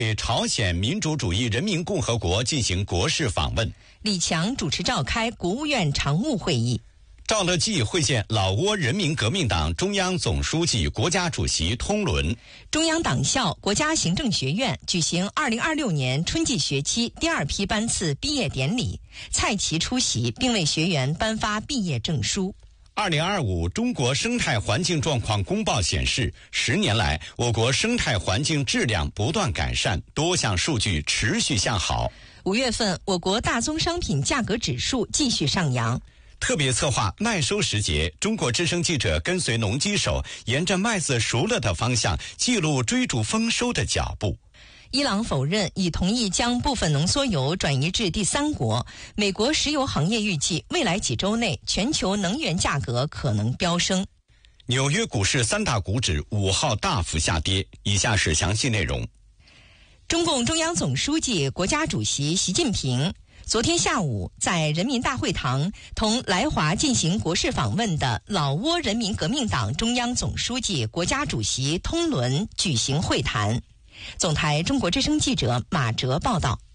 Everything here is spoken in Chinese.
对朝鲜民主主义人民共和国进行国事访问。 李强主持召开国务院常务会议。 赵乐际会见老挝人民革命党中央总书记、国家主席通伦。 中央党校国家行政学院举行2026年春季学期第2批班次毕业典礼，蔡奇出席并为学员颁发毕业证书。 2025中国生态环境状况公报显示，10年来，我国生态环境质量不断改善，多项数据持续向好。 5月份，我国大宗商品价格指数继续上扬。 特别策划麦收时节，中国之声记者跟随农机手，沿着麦子熟了的方向，记录追逐丰收的脚步。 伊朗否认已同意将部分浓缩铀转移至第三国。美国石油行业预计，未来几周内全球能源价格可能飙升。 纽约股市3大股指5号大幅下跌。以下是详细内容。 中共中央总书记、国家主席习近平昨天下午在人民大会堂同来华进行国事访问的老挝人民革命党中央总书记、国家主席通伦举行会谈。总台中国之声记者马哲报道。